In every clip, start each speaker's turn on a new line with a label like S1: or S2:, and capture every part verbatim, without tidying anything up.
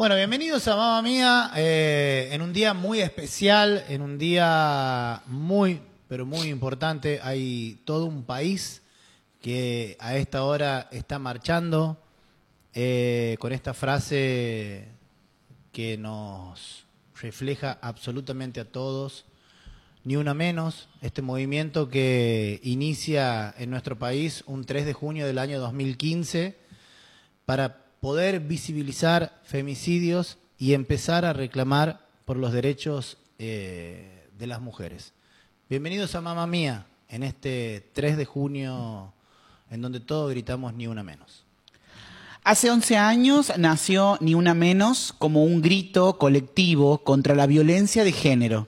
S1: Bueno, bienvenidos a Mamma Mía, eh, en un día muy especial, en un día muy, pero muy importante. Hay todo un país que a esta hora está marchando eh, con esta frase que nos refleja absolutamente a todos, ni una menos, este movimiento que inicia en nuestro país un tres de junio del año dos mil quince para poder visibilizar femicidios y empezar a reclamar por los derechos eh, de las mujeres. Bienvenidos a Mamma Mía, en este tres de junio, en donde todos gritamos ni una menos.
S2: Hace once años nació Ni Una Menos como un grito colectivo contra la violencia de género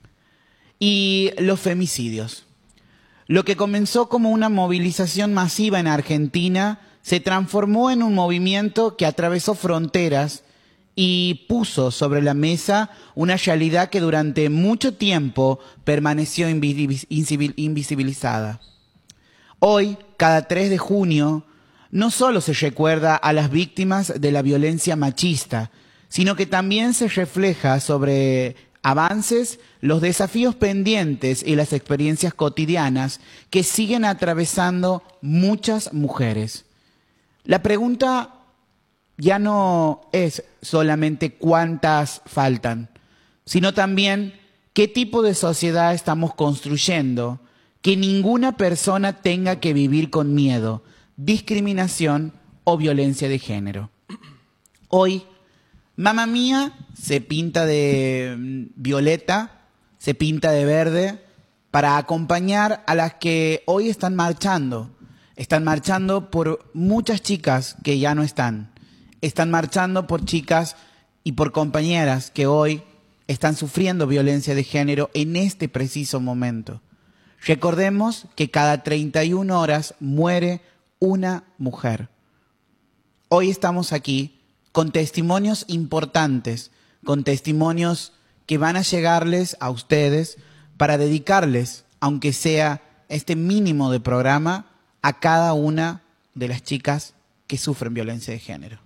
S2: y los femicidios. Lo que comenzó como una movilización masiva en Argentina se transformó en un movimiento que atravesó fronteras y puso sobre la mesa una realidad que durante mucho tiempo permaneció invisibilizada. Hoy, cada tres de junio, no solo se recuerda a las víctimas de la violencia machista, sino que también se refleja sobre avances, los desafíos pendientes y las experiencias cotidianas que siguen atravesando muchas mujeres. La pregunta ya no es solamente cuántas faltan, sino también qué tipo de sociedad estamos construyendo, que ninguna persona tenga que vivir con miedo, discriminación o violencia de género. Hoy, Mamma Mía se pinta de violeta, se pinta de verde, para acompañar a las que hoy están marchando. Están marchando por muchas chicas que ya no están. Están marchando por chicas y por compañeras que hoy están sufriendo violencia de género en este preciso momento. Recordemos que cada treinta y una horas muere una mujer. Hoy estamos aquí con testimonios importantes, con testimonios que van a llegarles a ustedes para dedicarles, aunque sea este mínimo de programa, a cada una de las chicas que sufren violencia de género.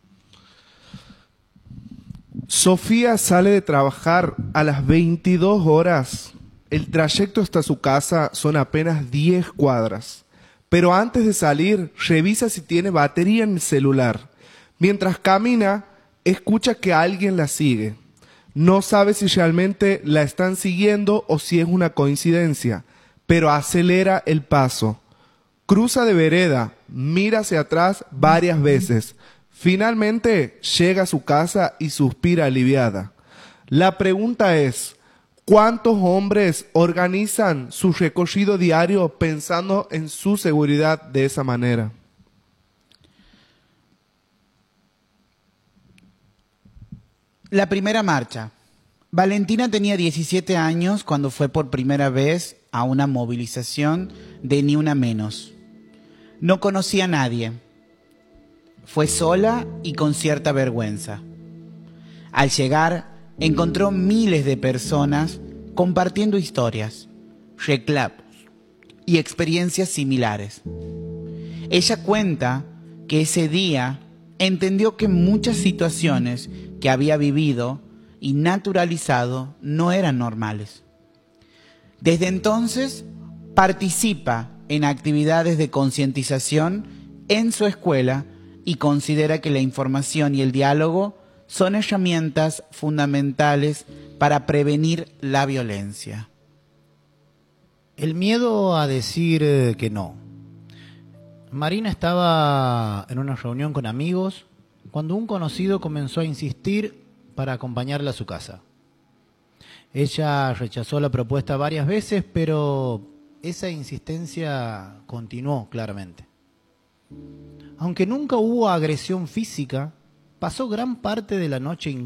S3: Sofía sale de trabajar a las veintidós horas. El trayecto hasta su casa son apenas diez cuadras. Pero antes de salir, revisa si tiene batería en el celular. Mientras camina, escucha que alguien la sigue. No sabe si realmente la están siguiendo o si es una coincidencia, pero acelera el paso. Cruza de vereda, mira hacia atrás varias veces. Finalmente llega a su casa y suspira aliviada. La pregunta es, ¿cuántos hombres organizan su recorrido diario pensando en su seguridad de esa manera?
S2: La primera marcha. Valentina tenía diecisiete años cuando fue por primera vez a una movilización de Ni Una Menos. No conocía a nadie. Fue sola y con cierta vergüenza. Al llegar, encontró miles de personas compartiendo historias, reclamos y experiencias similares. Ella cuenta que ese día entendió que muchas situaciones que había vivido y naturalizado no eran normales. Desde entonces participa en actividades de concientización en su escuela y considera que la información y el diálogo son herramientas fundamentales para prevenir la violencia.
S1: El miedo a decir que no. Marina estaba en una reunión con amigos cuando un conocido comenzó a insistir para acompañarla a su casa. Ella rechazó la propuesta varias veces, pero esa insistencia continuó claramente. Aunque nunca hubo agresión física, pasó gran parte de la noche